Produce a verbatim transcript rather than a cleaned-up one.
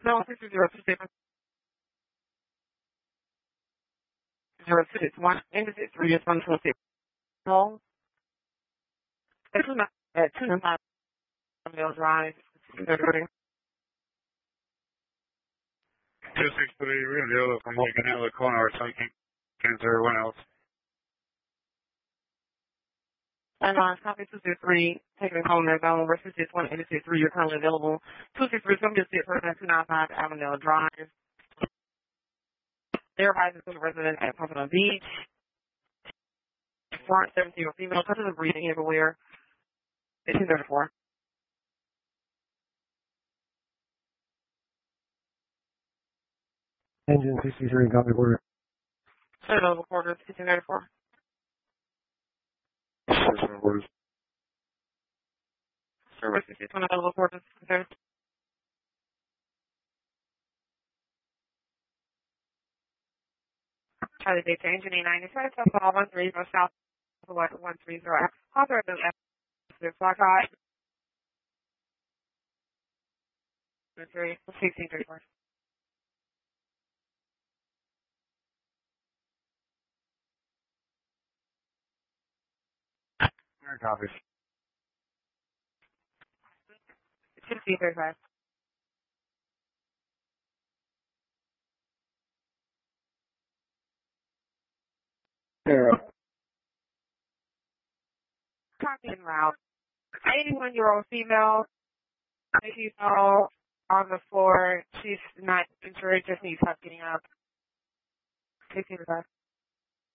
No, six zero two six zero two six one and six three is one two six. No, it's not at two and five Mill Drive. two six three, we're going to deal with from Lincoln out of the corner or something. Cancer, one else. And uh, copy two six three, taking a call in available versus six one eight six three, you're currently available. two six three, come to sit person at two nine five Avondale Drive. Everybody's a resident at Pompano Beach. Front seventeen year female, touches of breathing everywhere. eighteen thirty-four. Engine sixty-three, copy order. Set over quarters, eighteen thirty-four. Orders. Service sixty-one over quarters, eighteen thirty-four. Charlie Data Engine A ninety-five, South one three zero South one three zero. Author of F Black Eye. Three, sixteen thirty-four. Copy. sixteen thirty-five. Zero. Copy and route. eighty-one year old female, female on the floor. She's not injured, just needs help getting up. sixteen thirty-five.